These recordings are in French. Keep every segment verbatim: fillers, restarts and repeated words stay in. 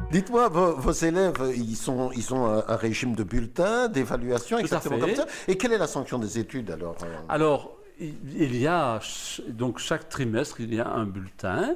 Dites-moi, vos, vos élèves, ils sont, ils ont un, un régime de bulletin, d'évaluation, exactement comme ça. Et quelle est la sanction des études alors? Alors, il y a, donc chaque trimestre, il y a un bulletin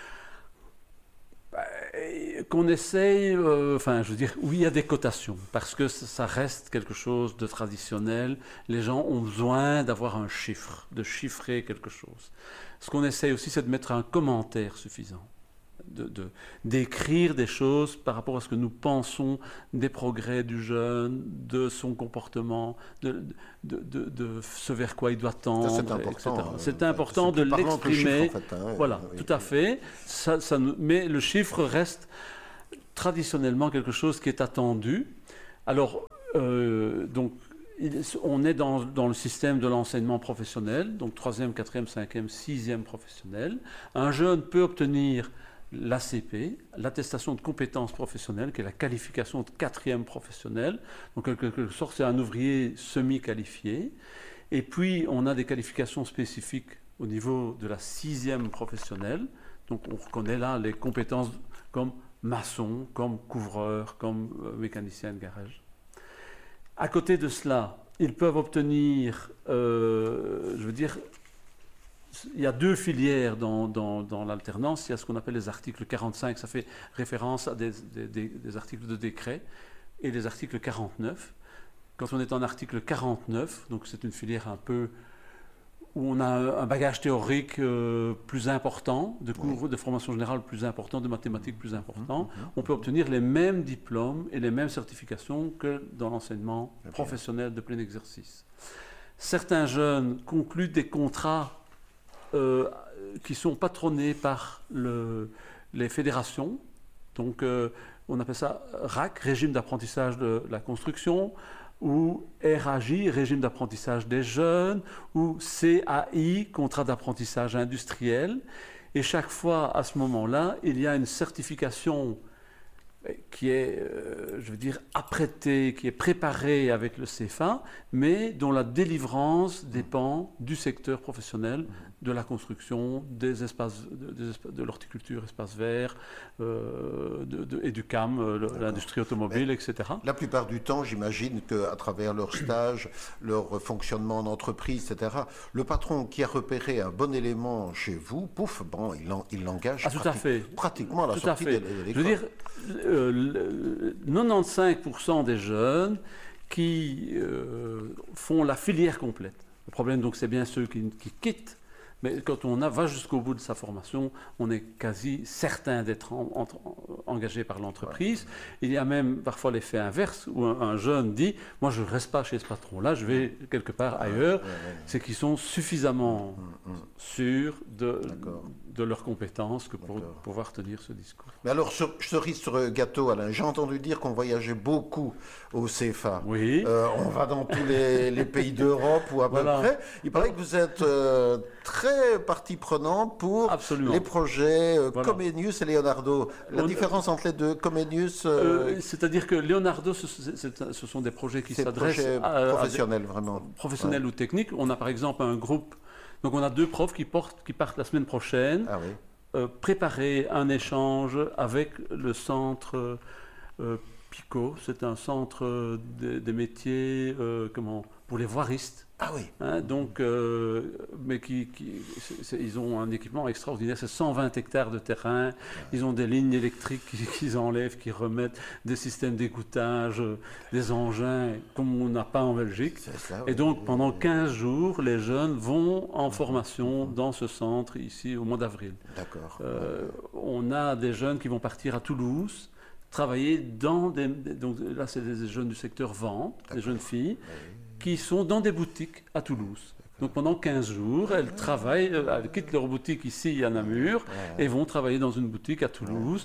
qu'on essaye, euh, enfin, je veux dire, où il y a des cotations, parce que ça reste quelque chose de traditionnel. Les gens ont besoin d'avoir un chiffre, de chiffrer quelque chose. Ce qu'on essaye aussi, c'est de mettre un commentaire suffisant. De, de, d'écrire des choses par rapport à ce que nous pensons des progrès du jeune, de son comportement, de, de, de, de ce vers quoi il doit tendre, ça, c'est important, et cetera. Euh, c'est important de l'exprimer. Chiffre, en fait, hein, voilà, oui, tout à oui. fait. Ça, ça nous, mais le chiffre reste traditionnellement quelque chose qui est attendu. Alors, euh, donc, on est dans, dans le système de l'enseignement professionnel, donc troisième, quatrième, cinquième, sixième professionnel. Un jeune peut obtenir l'A C P, l'attestation de compétences professionnelles, qui est la qualification de quatrième professionnel. Donc, en quelque sorte, c'est un ouvrier semi-qualifié. Et puis, on a des qualifications spécifiques au niveau de la sixième professionnelle. Donc, on reconnaît là les compétences comme maçon, comme couvreur, comme euh, mécanicien de garage. À côté de cela, ils peuvent obtenir, euh, je veux dire, il y a deux filières dans, dans, dans l'alternance. Il y a ce qu'on appelle les articles quarante-cinq, ça fait référence à des, des, des, des articles de décret, et les articles quarante-neuf. Quand on est en article quarante-neuf, donc c'est une filière un peu où on a un bagage théorique euh, plus important, de cours oui. de formation générale plus important, de mathématiques plus important, mmh, mmh, on peut obtenir les mêmes diplômes et les mêmes certifications que dans l'enseignement okay. professionnel de plein exercice. Certains jeunes concluent des contrats Euh, qui sont patronnés par le, les fédérations. Donc, euh, on appelle ça R A C, Régime d'apprentissage de la construction, ou R A J, Régime d'apprentissage des jeunes, ou C A I, Contrat d'apprentissage industriel. Et chaque fois, à ce moment-là, il y a une certification qui est, euh, je veux dire, apprêtée, qui est préparée avec le C F A, mais dont la délivrance dépend du secteur professionnel, de la construction, des espaces, de, de, de l'horticulture, espaces verts, euh, de, de, et du C A M, l'industrie automobile, mais et cetera. La plupart du temps, j'imagine qu'à travers leur stage, leur fonctionnement en entreprise, et cetera, le patron qui a repéré un bon élément chez vous, pouf, bon, il, en, il l'engage ah, tout à fait. pratiquement à la tout sortie à fait. de, de l'école. Je veux dire, euh, quatre-vingt-quinze pour cent des jeunes qui euh, font la filière complète. Le problème, donc, c'est bien ceux qui, qui quittent. Mais quand on a, va jusqu'au bout de sa formation, on est quasi certain d'être en, en, engagé par l'entreprise. Ouais. Il y a même parfois l'effet inverse, où un, un jeune dit « Moi, je ne reste pas chez ce patron-là, je vais quelque part ailleurs. Ouais, ouais, ouais. » C'est qu'ils sont suffisamment mmh, mmh. sûrs de, de leurs compétences que pour pouvoir tenir ce discours. Mais alors, cerise sur le gâteau, Alain, j'ai entendu dire qu'on voyageait beaucoup au C F A. Oui. Euh, on va dans tous les, les pays d'Europe ou à peu voilà. près. Il paraît que vous êtes euh, très partie prenante pour Absolument. les projets euh, voilà. Comenius et Leonardo. La on, différence entre les deux, Comenius... Euh, euh, C'est-à-dire que Leonardo, ce, ce sont des projets qui s'adressent à... professionnels, à, vraiment. Professionnels ouais. ou techniques. On a par exemple un groupe... Donc on a deux profs qui, portent, qui partent la semaine prochaine, ah oui. euh, préparer un échange avec le centre euh, Pico. C'est un centre des, des métiers euh, comment, pour les voiristes. Ah oui. Hein, donc, euh, mais qui, qui c'est, c'est, ils ont un équipement extraordinaire. C'est cent vingt hectares de terrain. Ouais. Ils ont des lignes électriques qu'ils enlèvent, qui remettent, des systèmes d'égouttage, des engins comme on n'a pas en Belgique. Ça, et donc, oui, pendant quinze jours, les jeunes vont en formation mmh. dans ce centre ici au mois d'avril. D'accord. Euh, ouais. On a des jeunes qui vont partir à Toulouse, travailler dans des, donc là, c'est des jeunes du secteur vente, D'accord. des jeunes filles. Oui. qui sont dans des boutiques à Toulouse. Donc pendant quinze jours, elles travaillent, elles quittent leur boutique ici à Namur et vont travailler dans une boutique à Toulouse.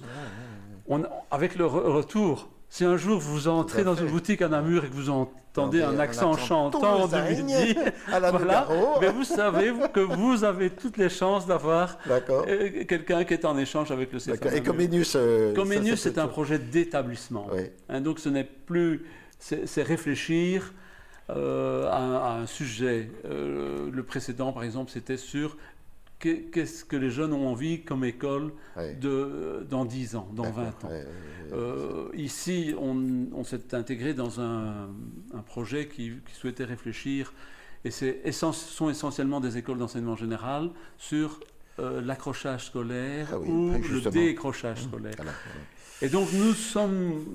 On, avec le re- retour, si un jour vous entrez dans une boutique à Namur et que vous entendez un accent, un accent chantant du midi, voilà, mais vous savez que vous avez toutes les chances d'avoir euh, quelqu'un qui est en échange avec le C F A. Et Comenius, euh, Comenius, c'est un projet d'établissement. Oui. Hein, donc ce n'est plus, c'est, c'est réfléchir Euh, à, à un sujet. Euh, le précédent, par exemple, c'était sur qu'est-ce que les jeunes ont envie comme école Ouais. de, dans dix ans, dans vingt ans. Ouais, ouais, Euh, ici, on, on s'est intégré dans un, un projet qui, qui souhaitait réfléchir, et ce sont essentiellement des écoles d'enseignement général, sur euh, l'accrochage scolaire Ah oui, ou le justement. décrochage scolaire. Voilà, voilà. Et donc nous sommes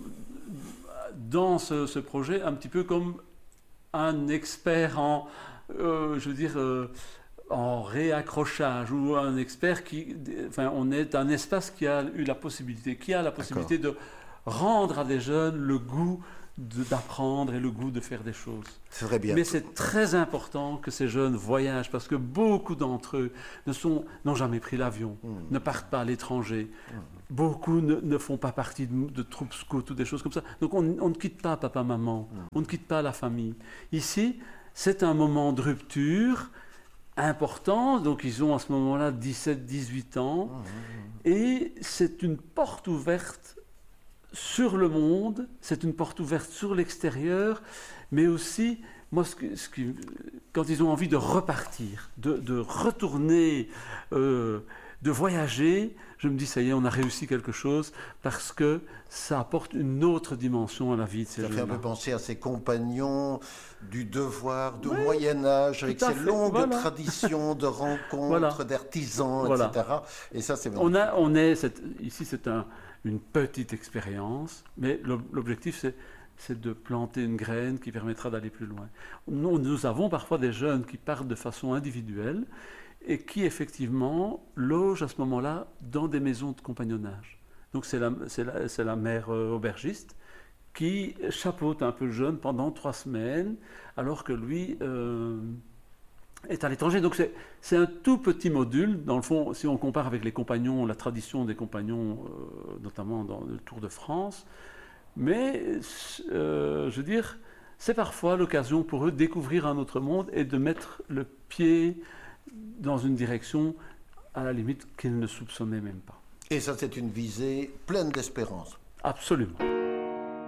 dans ce, ce projet un petit peu comme un expert en, euh, je veux dire, euh, en réaccrochage, ou un expert qui, enfin, on est un espace qui a eu la possibilité, qui a la possibilité de rendre à des jeunes le goût de- d'apprendre et le goût de faire des choses. C'est très bien. Mais c'est très important que ces jeunes voyagent, parce que beaucoup d'entre eux ne sont, n'ont jamais pris l'avion, Mmh. ne partent pas à l'étranger. Beaucoup ne, ne font pas partie de, de troupes scouts ou des choses comme ça. Donc on, on ne quitte pas papa, maman, on ne quitte pas la famille. Ici, c'est un moment de rupture important, donc ils ont à ce moment-là dix-sept dix-huit ans, et c'est une porte ouverte sur le monde, c'est une porte ouverte sur l'extérieur, mais aussi, moi, ce que- ce qui- quand ils ont envie de repartir, de, de retourner, euh, de voyager, je me dis, ça y est, on a réussi quelque chose, parce que ça apporte une autre dimension à la vie de ces Ça fait un jeunes-là. peu penser à ses compagnons du devoir, du Oui, Moyen-Âge, avec tout à ses fait, longues voilà. traditions de rencontres, Voilà. d'artisans, Voilà. et cetera. Et ça, c'est On a, on est, cette- ici, c'est un- une petite expérience, mais l'ob- l'objectif, c'est, c'est de planter une graine qui permettra d'aller plus loin. Nous, nous avons parfois des jeunes qui partent de façon individuelle et qui, effectivement, logent à ce moment-là dans des maisons de compagnonnage. Donc, c'est la, c'est la, c'est la mère euh, aubergiste qui chapeaute un peu le jeune pendant trois semaines, alors que lui... euh, est à l'étranger. Donc c'est, c'est un tout petit module. Dans le fond, si on compare avec les compagnons, la tradition des compagnons, euh, notamment dans le Tour de France, mais euh, je veux dire, c'est parfois l'occasion pour eux de découvrir un autre monde et de mettre le pied dans une direction, à la limite, qu'ils ne soupçonnaient même pas. Et ça, c'est une visée pleine d'espérance. Absolument.